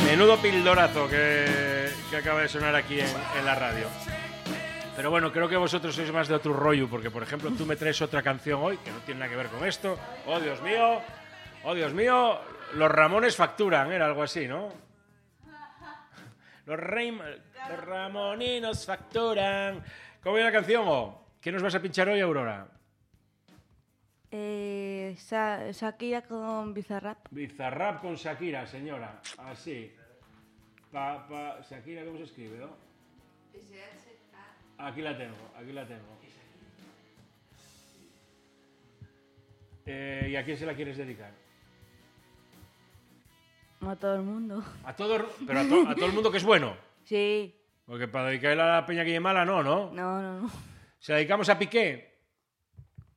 Menudo pildorazo que acaba de sonar aquí en la radio. Pero bueno, creo que vosotros sois más de otro rollo, porque por ejemplo tú me traes otra canción hoy que no tiene nada que ver con esto. ¡Oh, Dios mío! ¡Oh, Dios mío! Los Ramones facturan, era algo así, ¿no? Los Ramoninos facturan. ¿Cómo viene la canción? ¿Qué nos vas a pinchar hoy, Aurora? Shakira con Bizarrap. Bizarrap con Shakira, señora. Así. Shakira, ¿cómo se escribe, no? Aquí la tengo. ¿Y a quién se la quieres dedicar? A todo el mundo. Pero a todo el mundo que es bueno. Sí. Porque para dedicarle a la peña que es mala, no. No. ¿Se la dedicamos a Piqué?